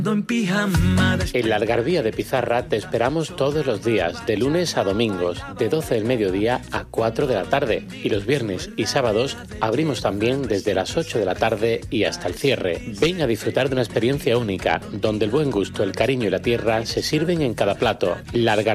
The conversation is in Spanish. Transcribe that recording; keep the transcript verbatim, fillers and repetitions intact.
En la Algarvía de Pizarra te esperamos todos los días, de lunes a domingos, de doce del mediodía a cuatro de la tarde. Y los viernes y sábados abrimos también desde las ocho de la tarde y hasta el cierre. Ven a disfrutar de una experiencia única, donde el buen gusto, el cariño y la tierra se sirven en cada plato. La Algarvía